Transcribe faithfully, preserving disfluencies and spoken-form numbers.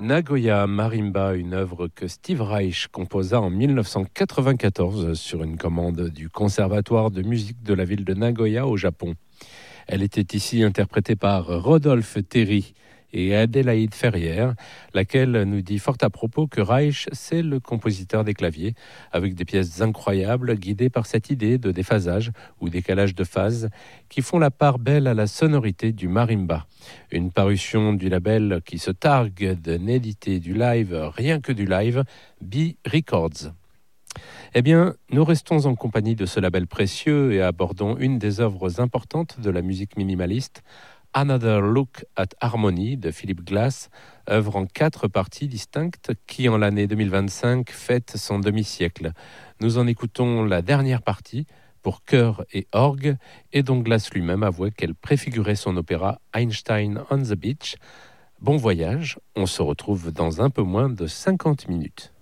Nagoya Marimba, une œuvre que Steve Reich composa en dix-neuf cent quatre-vingt-quatorze sur une commande du Conservatoire de musique de la ville de Nagoya au Japon. Elle était ici interprétée par Rodolphe Terry et Adélaïde Ferrière, laquelle nous dit fort à propos que Reich, c'est le compositeur des claviers, avec des pièces incroyables guidées par cette idée de déphasage ou décalage de phase qui font la part belle à la sonorité du marimba. Une parution du label qui se targue de n'éditer du live, rien que du live, B Records. Eh bien, nous restons en compagnie de ce label précieux et abordons une des œuvres importantes de la musique minimaliste, Another Look at Harmony de Philip Glass, œuvre en quatre parties distinctes qui, en l'année deux mille vingt-cinq, fête son demi-siècle. Nous en écoutons la dernière partie pour chœur et orgue, et dont Glass lui-même avouait qu'elle préfigurait son opéra Einstein on the Beach. Bon voyage, on se retrouve dans un peu moins de cinquante minutes.